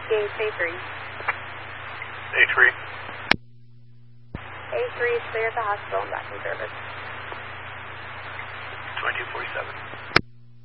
Gate A3. A3. A3 is clear at the hospital and back in service. 2247.